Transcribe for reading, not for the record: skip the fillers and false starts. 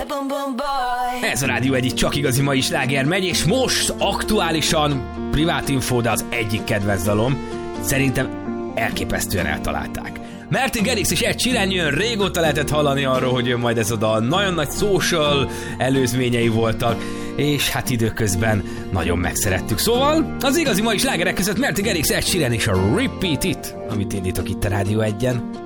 Ez a Rádió egyik csak igazi mai sláger megy, és most aktuálisan privát info, de az egyik kedvenc dalom. Szerintem elképesztően eltalálták. Martin Garrix és Ed Sheeran jön, régóta lehetett hallani arról, hogy jön majd ez a dal. Nagyon nagy social előzményei voltak, és hát időközben nagyon megszerettük. Szóval az igazi mai slágerek között Martin Garrix, Ed Sheeran és a Repeat It, amit indítok itt a Rádió 1-en.